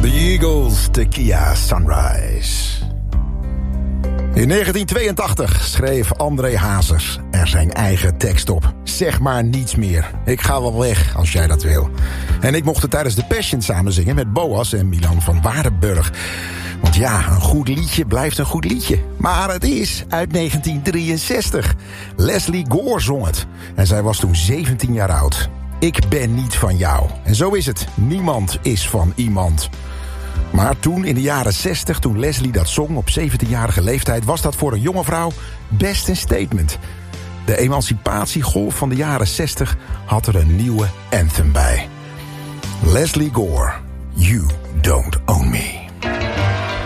Eagles, Tequila Sunrise. In 1982 schreef André Hazes er zijn eigen tekst op. Zeg maar niets meer. Ik ga wel weg als jij dat wil. En ik mocht het tijdens de Passion samen zingen met Boas en Milan van Waardenburg. Want ja, een goed liedje blijft een goed liedje. Maar het is uit 1963. Lesley Gore zong het. En zij was toen 17 jaar oud. Ik ben niet van jou. En zo is het. Niemand is van iemand. Maar toen, in de jaren 60, toen Lesley dat zong op 17-jarige leeftijd, was dat voor een jonge vrouw best een statement. De emancipatiegolf van de jaren 60 had er een nieuwe anthem bij. Lesley Gore, You Don't Own Me.